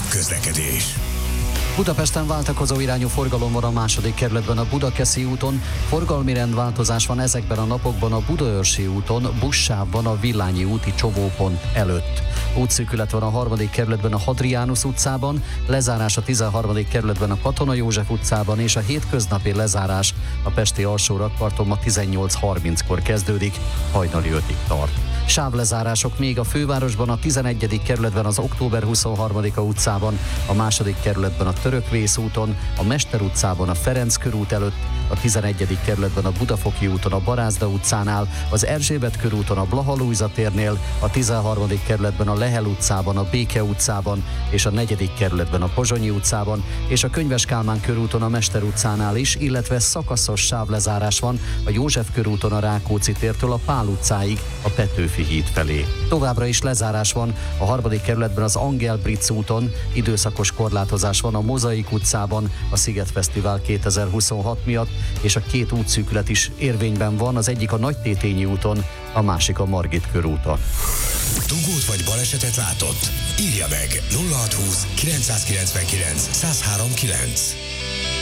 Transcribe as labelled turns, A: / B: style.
A: Közlekedés.
B: Budapesten váltakozó irányú forgalom van a második kerületben a Budakeszi úton, forgalmi rendváltozás van ezekben a napokban a Budaörsi úton, buszsáv van a Villányi úti csomópont előtt. Útszűkület van a harmadik kerületben a Hadrianus utcában, lezárás a 13. kerületben a Katona József utcában, és a hétköznapi lezárás a pesti alsó rakparton ma 18:30-kor kezdődik, hajnali 5-ig tart. Sávlezárások még a fővárosban, a 11. kerületben az Október 23-a utcában, a második kerületben a Törökvész úton, a Mester utcában a Ferenc körút előtt, a 11. kerületben a Budafoki úton a Barázda utcánál, az Erzsébet körúton a Blaha Lujza térnél, a 13. kerületben a Lehel utcában, a Béke utcában és a 4. kerületben a Pozsonyi utcában, és a Könyves Kálmán körúton a Mester utcánál is, illetve szakaszos sávlezárás van a József körúton a Rákóczi tértől a Pál utcáig, a Petőfi híd felé. Továbbra is lezárás van a harmadik kerületben az Angel Britz úton, időszakos korlátozás van a Mozaik utcában a Szigetfesztivál 2026 miatt, és a két útszűkület is érvényben van, az egyik a Nagytétényi úton, a másik a Margit körúton.
A: Dugót vagy balesetet látott? Írja meg 0620 999 1039.